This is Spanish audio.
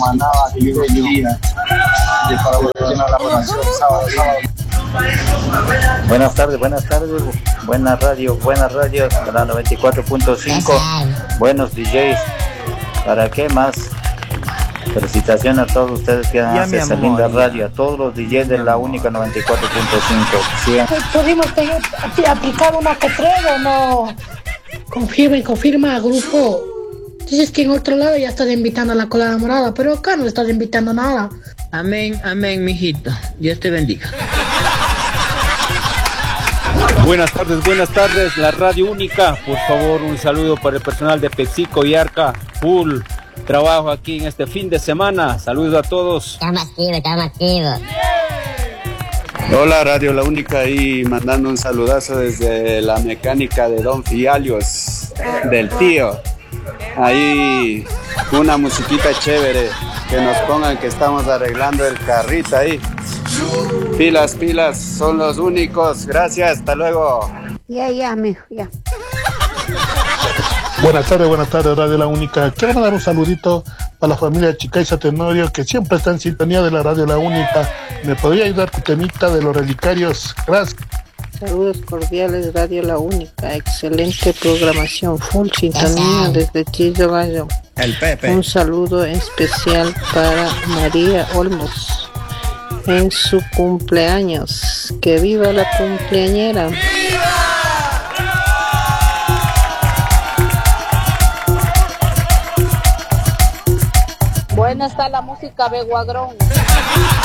mandaba que yo día de colaboración a la oración sábado. Buenas tardes, buena radio, la 94.5, buenos DJs, ¿para qué más? Felicitaciones a todos ustedes que hacen esa linda radio, a todos los DJs de la única 94.5. ¿Sí? ¿Pudimos aplicar una cotrera o no? Confirma, grupo. Dices que en otro lado ya estás invitando a la colada morada, pero acá no le estás invitando nada. Amén, mijito. Dios te bendiga. Buenas tardes, la radio única. Por favor, un saludo para el personal de Pexico y Arca. Full trabajo aquí en este fin de semana. Saludos a todos. Estamos activos. Hola, Radio La Única, ahí mandando un saludazo desde la mecánica de Don Fialios, del tío. Ahí una musiquita chévere, que nos pongan que estamos arreglando el carrito ahí. Pilas, son los únicos. Gracias, hasta luego. Ya, mijo, ya. Buenas tardes, Radio La Única. Quiero mandar un saludito a la familia Chicaiza Tenorio, que siempre está en sintonía de la Radio La Única. ¿Me podría ayudar tu temita de los relicarios? Gracias. Saludos cordiales, Radio La Única. Excelente programación, full sintonía desde Chillo Gallo. El Pepe. Un saludo especial para María Olmos en su cumpleaños. ¡Que viva la cumpleañera! Buena está la música de Guadrón.